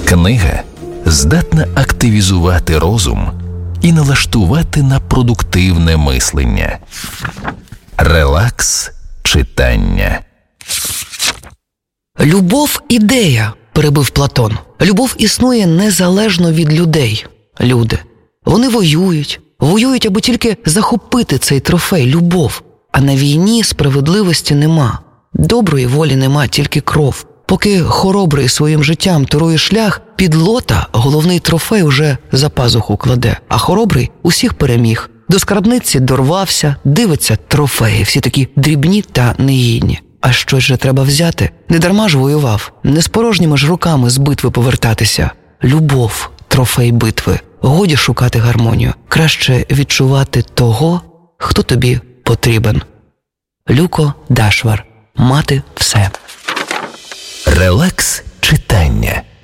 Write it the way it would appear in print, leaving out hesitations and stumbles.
Книга здатна активізувати розум і налаштувати на продуктивне мислення. Релакс читання. «Любов – ідея», – перебив Платон. «Любов існує незалежно від людей. Люди. Вони воюють, аби тільки захопити цей трофей – любов. А на війні справедливості нема. Доброї волі нема, тільки кров. Поки хоробрий своїм життям турує шлях, підлота головний трофей уже за пазуху кладе, а хоробрий усіх переміг. До скарбниці дорвався, дивиться трофеї, всі такі дрібні та негідні. А щось же треба взяти. Не дарма ж воював, не з порожніми ж руками з битви повертатися. Любов – трофей битви. Годі шукати гармонію. Краще відчувати того, хто тобі потрібен. Люко Дашвар. Мати все. Релакс читання.